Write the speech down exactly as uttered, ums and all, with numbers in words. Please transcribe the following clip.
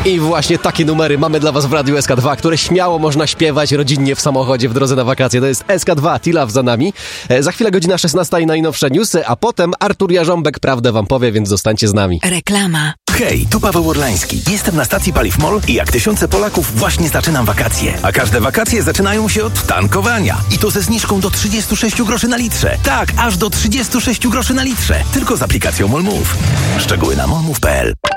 I właśnie takie numery mamy dla was w Radiu S K dwa, które śmiało można śpiewać rodzinnie w samochodzie w drodze na wakacje. To jest S K dwa, T-Love za nami. E, za chwilę godzina szesnasta i najnowsze newsy, a potem Artur Jarząbek prawdę wam powie, więc zostańcie z nami. Reklama. Hej, tu Paweł Orlański. Jestem na stacji Paliw MOL i jak tysiące Polaków właśnie zaczynam wakacje. A każde wakacje zaczynają się od tankowania. I to ze zniżką do trzydzieści sześć groszy na litrze. Tak, aż do trzydzieści sześć groszy na litrze. Tylko z aplikacją MOL Move. Szczegóły na molmove kropka p l.